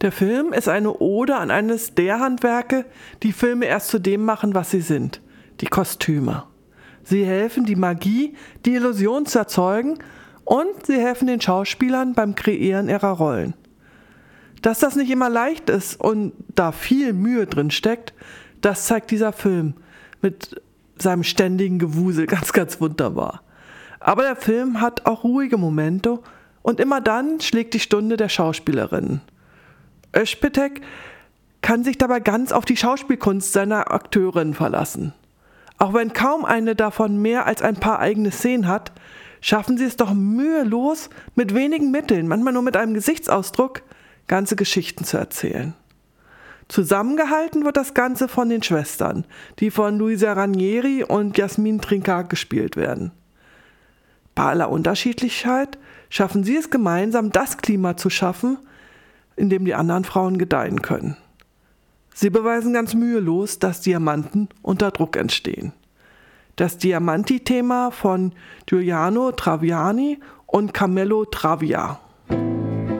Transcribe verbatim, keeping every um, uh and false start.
Der Film ist eine Ode an eines der Handwerke, die Filme erst zu dem machen, was sie sind: die Kostüme. Sie helfen, die Magie, die Illusion zu erzeugen, und sie helfen den Schauspielern beim Kreieren ihrer Rollen. Dass das nicht immer leicht ist und da viel Mühe drin steckt, das zeigt dieser Film mit seinem ständigen Gewusel ganz, ganz wunderbar. Aber der Film hat auch ruhige Momente und immer dann schlägt die Stunde der Schauspielerinnen. Özpetek kann sich dabei ganz auf die Schauspielkunst seiner Akteurinnen verlassen. Auch wenn kaum eine davon mehr als ein paar eigene Szenen hat, schaffen sie es doch mühelos, mit wenigen Mitteln, manchmal nur mit einem Gesichtsausdruck, ganze Geschichten zu erzählen. Zusammengehalten wird das Ganze von den Schwestern, die von Luisa Ranieri und Jasmin Trinca gespielt werden. Bei aller Unterschiedlichkeit schaffen sie es gemeinsam, das Klima zu schaffen, in dem die anderen Frauen gedeihen können. Sie beweisen ganz mühelos, dass Diamanten unter Druck entstehen. Das Diamanti-Thema von Giuliano Traviani und Carmelo Travia.